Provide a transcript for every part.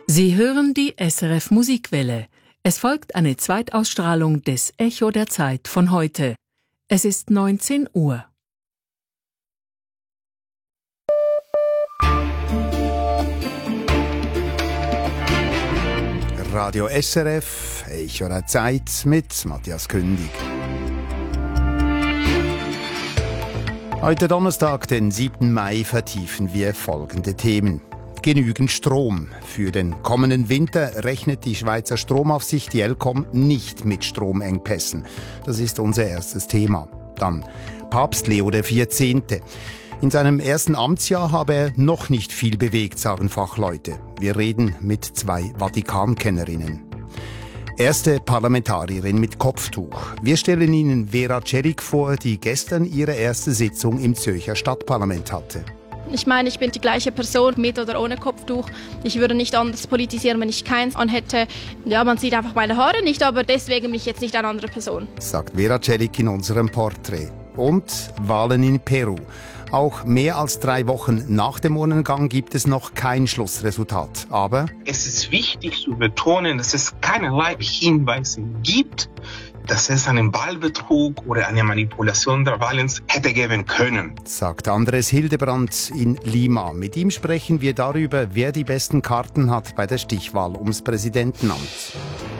Sie hören die SRF Musikwelle. Es folgt eine Zweitausstrahlung des Echo der Zeit von heute. Es ist 19 Uhr. Radio SRF, Echo der Zeit mit Matthias Kündig. Heute Donnerstag, den 7. Mai, vertiefen wir folgende Themen. Genügend Strom. Für den kommenden Winter rechnet die Schweizer Stromaufsicht, die ElCom, nicht mit Stromengpässen. Das ist unser erstes Thema. Dann Papst Leo XIV. In seinem ersten Amtsjahr habe er noch nicht viel bewegt, sagen Fachleute. Wir reden mit 2 Vatikankennerinnen. Erste Parlamentarierin mit Kopftuch. Wir stellen Ihnen Vera Celik vor, die gestern ihre erste Sitzung im Zürcher Stadtparlament hatte. Ich meine, ich bin die gleiche Person, mit oder ohne Kopftuch. Ich würde nicht anders politisieren, wenn ich keins anhätte. Ja, man sieht einfach meine Haare nicht, aber deswegen bin ich jetzt nicht eine andere Person. Sagt Vera Celik in unserem Porträt. Und Wahlen in Peru. Auch mehr als 3 Wochen nach dem Urnengang gibt es noch kein Schlussresultat. Aber es ist wichtig zu betonen, dass es keinerlei Hinweise gibt, dass es einen Wahlbetrug oder eine Manipulation der Wahlen hätte geben können, sagt Andres Hildebrand in Lima. Mit ihm sprechen wir darüber, wer die besten Karten hat bei der Stichwahl ums Präsidentenamt.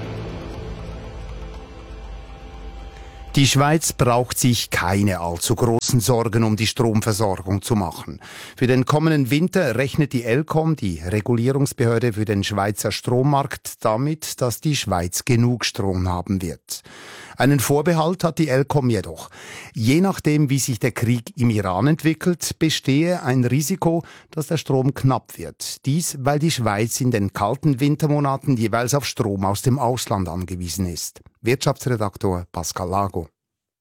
Die Schweiz braucht sich keine allzu großen Sorgen um die Stromversorgung zu machen. Für den kommenden Winter rechnet die ElCom, die Regulierungsbehörde für den Schweizer Strommarkt, damit, dass die Schweiz genug Strom haben wird. Einen Vorbehalt hat die ElCom jedoch. Je nachdem, wie sich der Krieg im Iran entwickelt, bestehe ein Risiko, dass der Strom knapp wird. Dies, weil die Schweiz in den kalten Wintermonaten jeweils auf Strom aus dem Ausland angewiesen ist. Wirtschaftsredaktor Pascal Lago.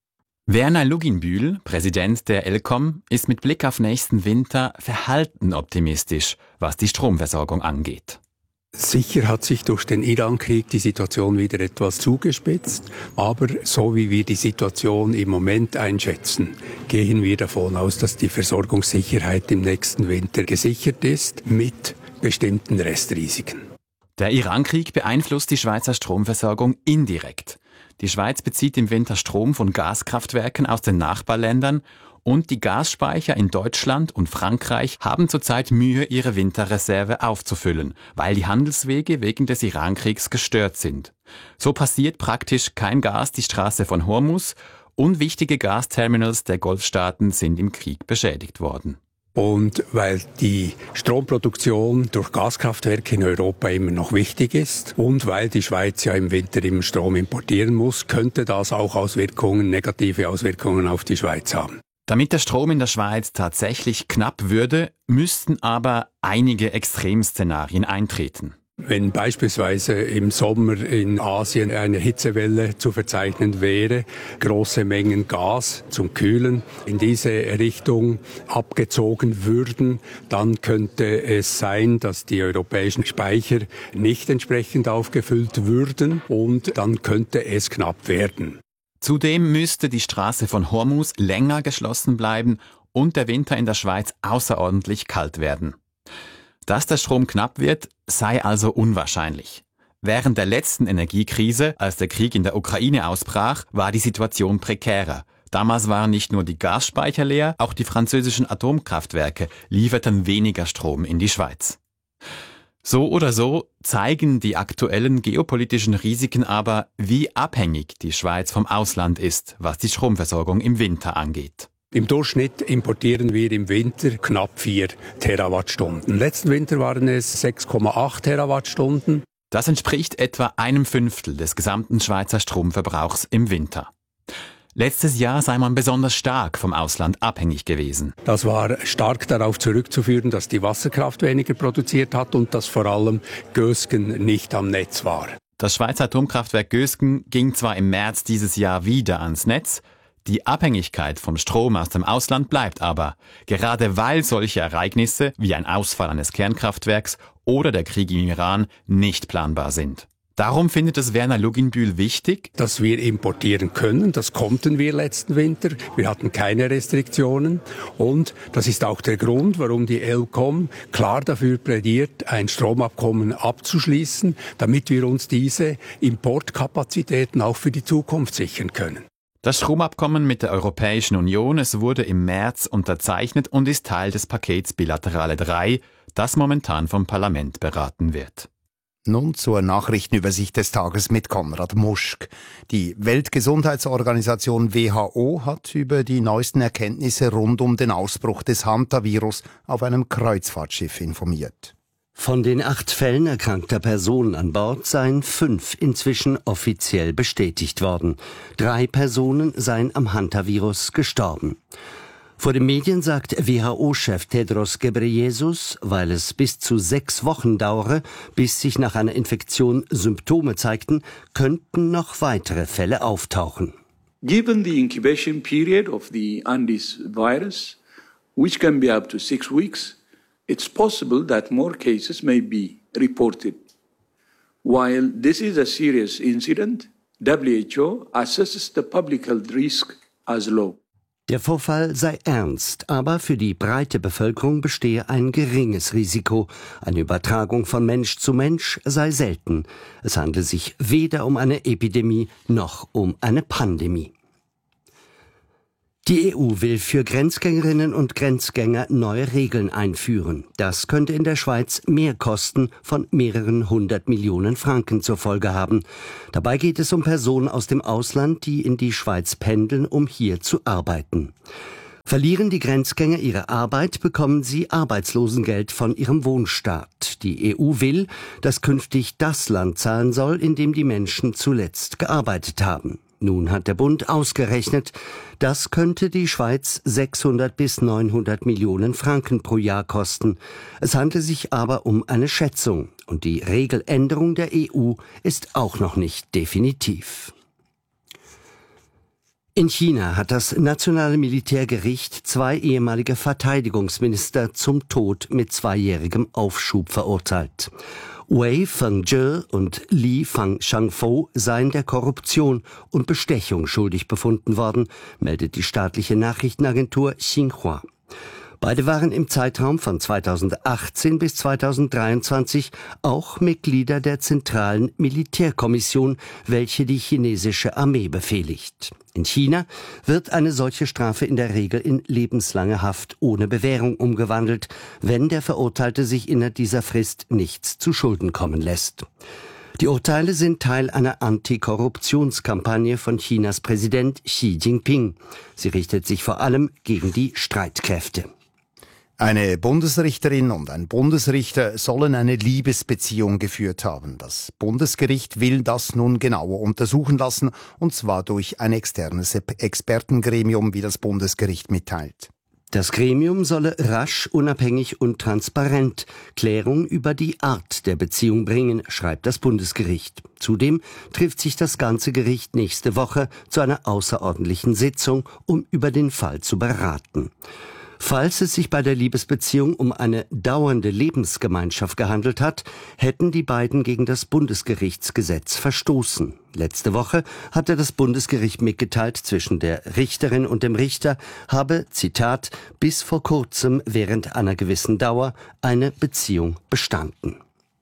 Werner Luginbühl, Präsident der ElCom, ist mit Blick auf nächsten Winter verhalten optimistisch, was die Stromversorgung angeht. Sicher hat sich durch den Iran-Krieg die Situation wieder etwas zugespitzt, aber so wie wir die Situation im Moment einschätzen, gehen wir davon aus, dass die Versorgungssicherheit im nächsten Winter gesichert ist, mit bestimmten Restrisiken. Der Iran-Krieg beeinflusst die Schweizer Stromversorgung indirekt. Die Schweiz bezieht im Winter Strom von Gaskraftwerken aus den Nachbarländern und die Gasspeicher in Deutschland und Frankreich haben zurzeit Mühe, ihre Winterreserve aufzufüllen, weil die Handelswege wegen des Irankriegs gestört sind. So passiert praktisch kein Gas die Straße von Hormuz und wichtige Gasterminals der Golfstaaten sind im Krieg beschädigt worden. Und weil die Stromproduktion durch Gaskraftwerke in Europa immer noch wichtig ist und weil die Schweiz ja im Winter immer Strom importieren muss, könnte das auch negative Auswirkungen auf die Schweiz haben. Damit der Strom in der Schweiz tatsächlich knapp würde, müssten aber einige Extremszenarien eintreten. Wenn beispielsweise im Sommer in Asien eine Hitzewelle zu verzeichnen wäre, große Mengen Gas zum Kühlen in diese Richtung abgezogen würden, dann könnte es sein, dass die europäischen Speicher nicht entsprechend aufgefüllt würden und dann könnte es knapp werden. Zudem müsste die Straße von Hormuz länger geschlossen bleiben und der Winter in der Schweiz außerordentlich kalt werden. Dass der Strom knapp wird, sei also unwahrscheinlich. Während der letzten Energiekrise, als der Krieg in der Ukraine ausbrach, war die Situation prekärer. Damals waren nicht nur die Gasspeicher leer, auch die französischen Atomkraftwerke lieferten weniger Strom in die Schweiz. So oder so zeigen die aktuellen geopolitischen Risiken aber, wie abhängig die Schweiz vom Ausland ist, was die Stromversorgung im Winter angeht. Im Durchschnitt importieren wir im Winter knapp 4 Terawattstunden. Letzten Winter waren es 6,8 Terawattstunden. Das entspricht etwa 1/5 des gesamten Schweizer Stromverbrauchs im Winter. Letztes Jahr sei man besonders stark vom Ausland abhängig gewesen. Das war stark darauf zurückzuführen, dass die Wasserkraft weniger produziert hat und dass vor allem Gösgen nicht am Netz war. Das Schweizer Atomkraftwerk Gösgen ging zwar im März dieses Jahr wieder ans Netz, die Abhängigkeit vom Strom aus dem Ausland bleibt aber, gerade weil solche Ereignisse wie ein Ausfall eines Kernkraftwerks oder der Krieg im Iran nicht planbar sind. Darum findet es Werner Luginbühl wichtig, dass wir importieren können. Das konnten wir letzten Winter. Wir hatten keine Restriktionen. Und das ist auch der Grund, warum die ElCom klar dafür plädiert, ein Stromabkommen abzuschließen, damit wir uns diese Importkapazitäten auch für die Zukunft sichern können. Das Stromabkommen mit der Europäischen Union, es wurde im März unterzeichnet und ist Teil des Pakets Bilaterale 3, das momentan vom Parlament beraten wird. Nun zur Nachrichtenübersicht des Tages mit Konrad Muschk. Die Weltgesundheitsorganisation WHO hat über die neuesten Erkenntnisse rund um den Ausbruch des Hantavirus auf einem Kreuzfahrtschiff informiert. Von den 8 Fällen erkrankter Personen an Bord seien 5 inzwischen offiziell bestätigt worden. 3 Personen seien am Hantavirus gestorben. Vor den Medien sagt WHO-Chef Tedros Ghebreyesus, weil es bis zu 6 Wochen dauere, bis sich nach einer Infektion Symptome zeigten, könnten noch weitere Fälle auftauchen. Given the incubation period of the Andes virus, which can be up to 6 weeks, it's possible that more cases may be reported. While this is a serious incident, WHO assesses the public health risk as low. Der Vorfall sei ernst, aber für die breite Bevölkerung bestehe ein geringes Risiko. Eine Übertragung von Mensch zu Mensch sei selten. Es handle sich weder um eine Epidemie noch um eine Pandemie. Die EU will für Grenzgängerinnen und Grenzgänger neue Regeln einführen. Das könnte in der Schweiz Mehrkosten von mehreren 100 Millionen Franken zur Folge haben. Dabei geht es um Personen aus dem Ausland, die in die Schweiz pendeln, um hier zu arbeiten. Verlieren die Grenzgänger ihre Arbeit, bekommen sie Arbeitslosengeld von ihrem Wohnstaat. Die EU will, dass künftig das Land zahlen soll, in dem die Menschen zuletzt gearbeitet haben. Nun hat der Bund ausgerechnet, das könnte die Schweiz 600 bis 900 Millionen Franken pro Jahr kosten. Es handelt sich aber um eine Schätzung und die Regeländerung der EU ist auch noch nicht definitiv. In China hat das Nationale Militärgericht 2 ehemalige Verteidigungsminister zum Tod mit 2-jährigem Aufschub verurteilt. Wei Fengzhe und Li Fangshangfo seien der Korruption und Bestechung schuldig befunden worden, meldet die staatliche Nachrichtenagentur Xinhua. Beide waren im Zeitraum von 2018 bis 2023 auch Mitglieder der Zentralen Militärkommission, welche die chinesische Armee befehligt. In China wird eine solche Strafe in der Regel in lebenslange Haft ohne Bewährung umgewandelt, wenn der Verurteilte sich innerhalb dieser Frist nichts zu Schulden kommen lässt. Die Urteile sind Teil einer Antikorruptionskampagne von Chinas Präsident Xi Jinping. Sie richtet sich vor allem gegen die Streitkräfte. Eine Bundesrichterin und ein Bundesrichter sollen eine Liebesbeziehung geführt haben. Das Bundesgericht will das nun genauer untersuchen lassen, und zwar durch ein externes Expertengremium, wie das Bundesgericht mitteilt. Das Gremium solle rasch, unabhängig und transparent Klärung über die Art der Beziehung bringen, schreibt das Bundesgericht. Zudem trifft sich das ganze Gericht nächste Woche zu einer außerordentlichen Sitzung, um über den Fall zu beraten. Falls es sich bei der Liebesbeziehung um eine dauernde Lebensgemeinschaft gehandelt hat, hätten die beiden gegen das Bundesgerichtsgesetz verstoßen. Letzte Woche hatte das Bundesgericht mitgeteilt, zwischen der Richterin und dem Richter habe, Zitat, bis vor kurzem während einer gewissen Dauer eine Beziehung bestanden.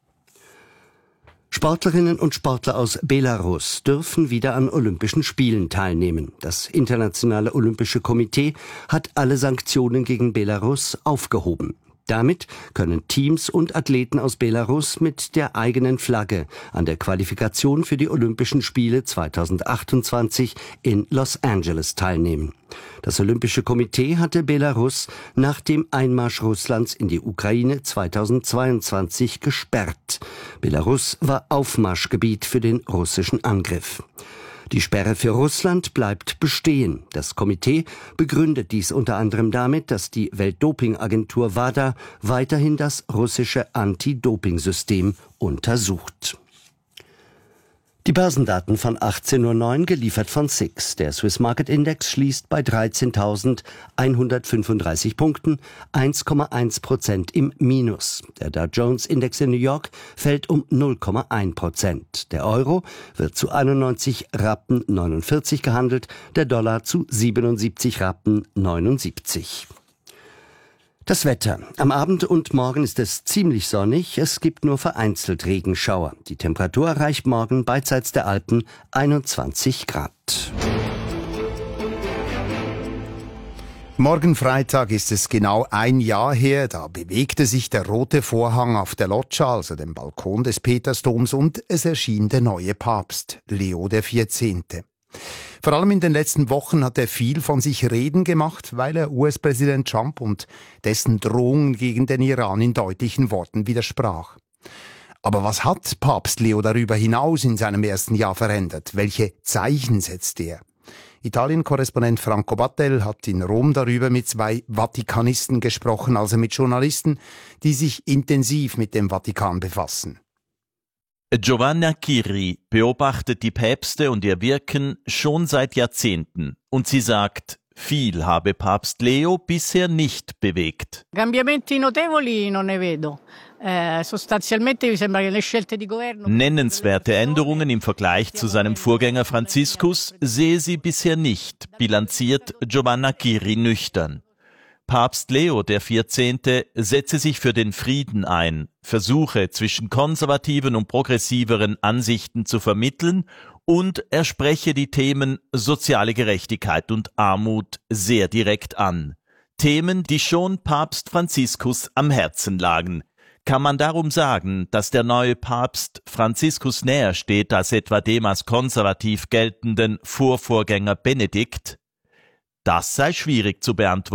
Sportlerinnen und Sportler aus Belarus dürfen wieder an Olympischen Spielen teilnehmen. Das Internationale Olympische Komitee hat alle Sanktionen gegen Belarus aufgehoben. Damit können Teams und Athleten aus Belarus mit der eigenen Flagge an der Qualifikation für die Olympischen Spiele 2028 in Los Angeles teilnehmen. Das Olympische Komitee hatte Belarus nach dem Einmarsch Russlands in die Ukraine 2022 gesperrt. Belarus war Aufmarschgebiet für den russischen Angriff. Die Sperre für Russland bleibt bestehen. Das Komitee begründet dies unter anderem damit, dass die Weltdopingagentur WADA weiterhin das russische Anti-Doping-System untersucht. Die Börsendaten von 18:09 Uhr geliefert von SIX. Der Swiss Market Index schließt bei 13.135 Punkten, 1,1% im Minus. Der Dow Jones Index in New York fällt um 0,1%. Der Euro wird zu 91 Rappen 49 gehandelt, der Dollar zu 77 Rappen 79. Das Wetter. Am Abend und morgen ist es ziemlich sonnig. Es gibt nur vereinzelt Regenschauer. Die Temperatur erreicht morgen beidseits der Alpen 21 Grad. Morgen Freitag ist es genau ein Jahr her, da bewegte sich der rote Vorhang auf der Loggia, also dem Balkon des Petersdoms, und es erschien der neue Papst, Leo XIV. Vor allem in den letzten Wochen hat er viel von sich reden gemacht, weil er US-Präsident Trump und dessen Drohungen gegen den Iran in deutlichen Worten widersprach. Aber was hat Papst Leo darüber hinaus in seinem ersten Jahr verändert? Welche Zeichen setzt er? Italien-Korrespondent Franco Battel hat in Rom darüber mit 2 Vatikanisten gesprochen, also mit Journalisten, die sich intensiv mit dem Vatikan befassen. Giovanna Chiri beobachtet die Päpste und ihr Wirken schon seit Jahrzehnten. Und sie sagt, viel habe Papst Leo bisher nicht bewegt. Cambiamenti notevoli non ne vedo. Sostanzialmente mi sembra che le scelte di governo. Nennenswerte Änderungen im Vergleich zu seinem Vorgänger Franziskus sehe sie bisher nicht, bilanziert Giovanna Chiri nüchtern. Papst Leo XIV. Setze sich für den Frieden ein, versuche zwischen konservativen und progressiveren Ansichten zu vermitteln und er spreche die Themen soziale Gerechtigkeit und Armut sehr direkt an. Themen, die schon Papst Franziskus am Herzen lagen. Kann man darum sagen, dass der neue Papst Franziskus näher steht als etwa dem als konservativ geltenden Vorvorgänger Benedikt? Das sei schwierig zu beantworten.